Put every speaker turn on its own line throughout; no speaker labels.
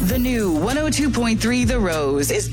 The new 102.3 The Rose is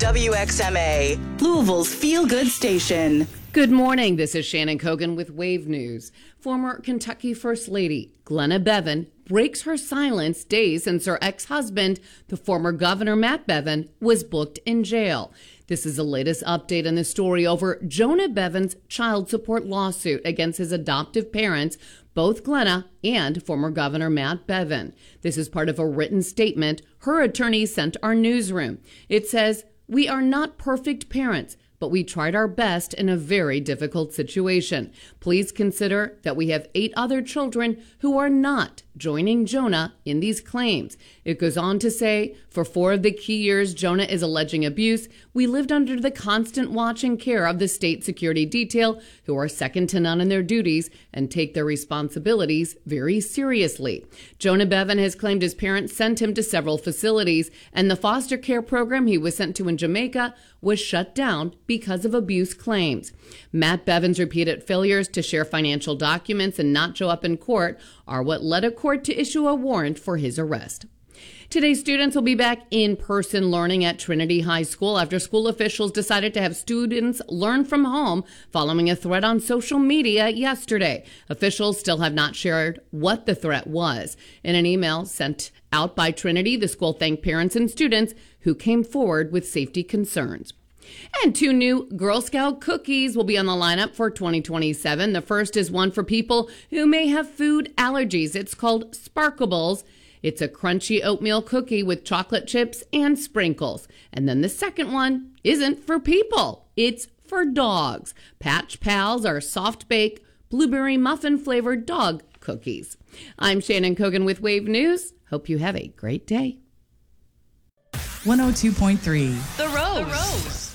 WXMA, Louisville's feel-good station.
Good morning. This is Shannon Kogan with Wave News. Former Kentucky First Lady Glenna Bevan breaks her silence days since her ex-husband, the former Governor Matt Bevin, was booked in jail. This is the latest update on the story over Jonah Bevin's child support lawsuit against his adoptive parents, both Glenna and former Governor Matt Bevin. This is part of a written statement her attorney sent our newsroom. It says, "We are not perfect parents, but we tried our best in a very difficult situation. Please consider that we have 8 other children who are not joining Jonah in these claims." It goes on to say, for 4 of the key years Jonah is alleging abuse, we lived under the constant watch and care of the state security detail, who are second to none in their duties and take their responsibilities very seriously. Jonah Bevin has claimed his parents sent him to several facilities, and the foster care program he was sent to in Jamaica was shut down because of abuse claims. Matt Bevin's repeated failures to share financial documents and not show up in court are what led a court to issue a warrant for his arrest. Today, students will be back in person learning at Trinity High School after school officials decided to have students learn from home following a threat on social media yesterday. Officials still have not shared what the threat was. In an email sent out by Trinity, the school thanked parents and students who came forward with safety concerns. And 2 new Girl Scout cookies will be on the lineup for 2027. The first is one for people who may have food allergies. It's called Sparkables. It's a crunchy oatmeal cookie with chocolate chips and sprinkles. And then the second one isn't for people. It's for dogs. Patch Pals are soft-baked, blueberry muffin-flavored dog cookies. I'm Shannon Kogan with Wave News. Hope you have a great day.
102.3
The Rose.